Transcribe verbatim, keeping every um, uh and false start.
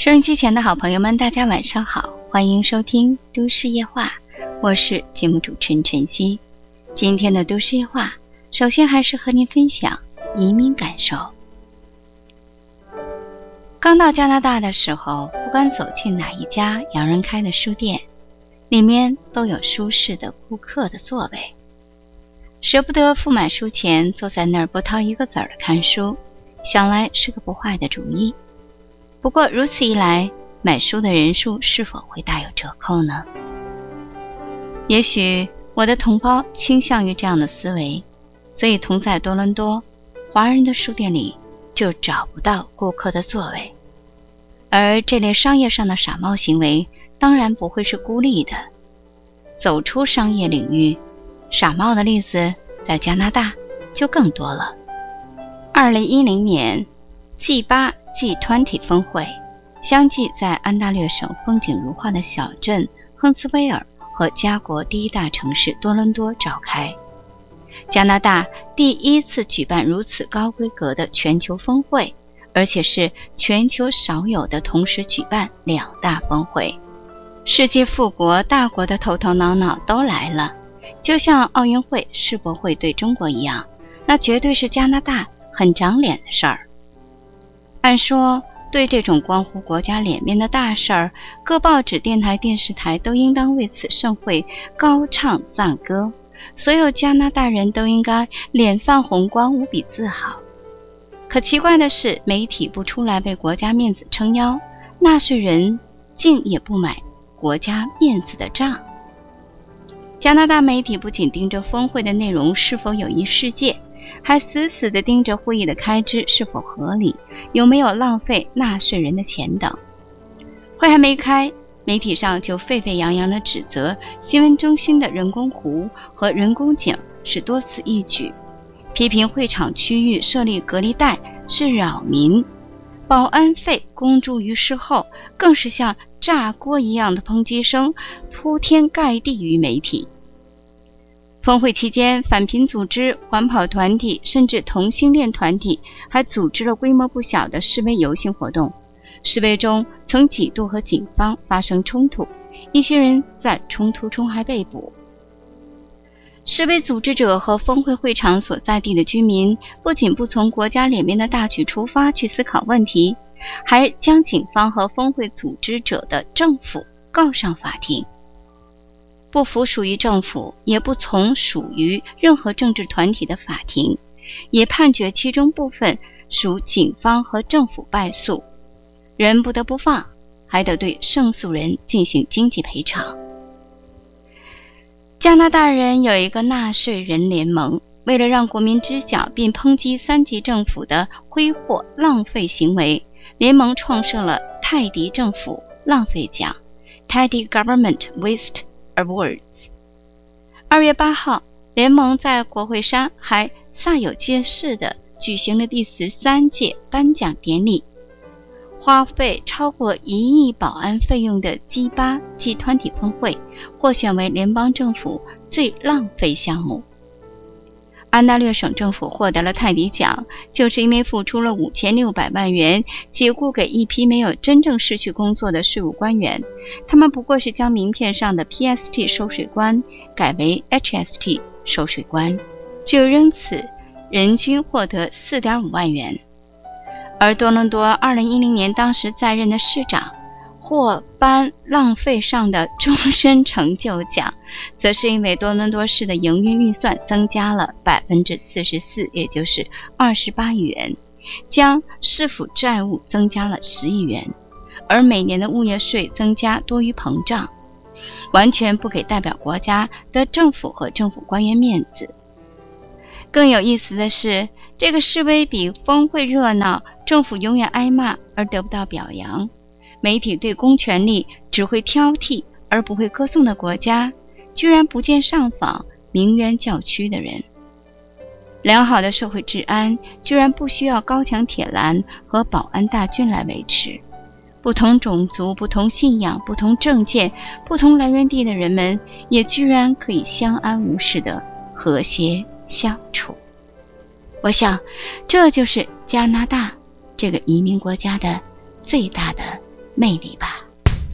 收音机前的好朋友们，大家晚上好，欢迎收听都市夜话，我是节目主持人晨曦。今天的都市夜话，首先还是和您分享移民感受。刚到加拿大的时候，不管走进哪一家洋人开的书店，里面都有舒适的顾客的座位，舍不得付买书钱，坐在那儿不掏一个子儿的看书，想来是个不坏的主意。不过如此一来，买书的人数是否会大有折扣呢？也许我的同胞倾向于这样的思维，所以同在多伦多，华人的书店里就找不到顾客的座位。而这类商业上的傻帽行为当然不会是孤立的，走出商业领域，傻帽的例子在加拿大就更多了。二零一零年 G 八 G 二十 峰会相继在安大略省风景如画的小镇亨茨威尔和加国第一大城市多伦多召开，加拿大第一次举办如此高规格的全球峰会，而且是全球少有的同时举办两大峰会。世界富国大国的头头脑脑都来了，就像奥运会世博会对中国一样，那绝对是加拿大很长脸的事儿。按说对这种关乎国家脸面的大事儿，各报纸、电台、电视台都应当为此盛会高唱赞歌，所有加拿大人都应该脸泛红光，无比自豪。可奇怪的是，媒体不出来为国家面子撑腰，纳税人竟也不买国家面子的账。加拿大媒体不仅盯着峰会的内容是否有益世界，还死死地盯着会议的开支是否合理，有没有浪费纳税人的钱等。会还没开，媒体上就沸沸扬扬地指责新闻中心的人工湖和人工井是多此一举，批评会场区域设立隔离带是扰民，保安费公诸于世后，更是像炸锅一样的抨击声铺天盖地于媒体。峰会期间，反贫组织、环保团体甚至同性恋团体还组织了规模不小的示威游行活动，示威中曾几度和警方发生冲突，一些人在冲突中还被捕。示威组织者和峰会会场所在地的居民不仅不从国家脸面的大局出发去思考问题，还将警方和峰会组织者的政府告上法庭。不服属于政府，也不从属于任何政治团体的法庭，也判决其中部分属警方和政府败诉，人不得不放，还得对胜诉人进行经济赔偿。加拿大人有一个纳税人联盟，为了让国民知晓并抨击三级政府的挥霍浪费行为，联盟创设了泰迪政府浪费奖 Teddy Government Waste Awards。 二月八号，联盟在国会山还煞有介事地举行了第十三届颁奖典礼，花费超过一亿保安费用的 G 八 G 二十 峰会获选为联邦政府最浪费项目。安大略省政府获得了泰迪奖，就是因为付出了五千六百万元解雇给一批没有真正失去工作的税务官员，他们不过是将名片上的 P S T 收税官改为 H S T 收税官，就因此人均获得 四点五万元。而多伦多二零一零年当时在任的市长获颁浪费上的终身成就奖，则是因为多伦多市的营运预算增加了 百分之四十四， 也就是二十八亿元，将市府债务增加了十亿元，而每年的物业税增加多于膨胀，完全不给代表国家的政府和政府官员面子。更有意思的是，这个示威比峰会热闹，政府永远挨骂而得不到表扬。媒体对公权力只会挑剔而不会歌颂的国家，居然不见上访鸣冤叫屈的人。良好的社会治安居然不需要高墙铁栏和保安大军来维持，不同种族、不同信仰、不同政见、不同来源地的人们也居然可以相安无事的和谐相处。我想这就是加拿大这个移民国家的最大的魅力吧。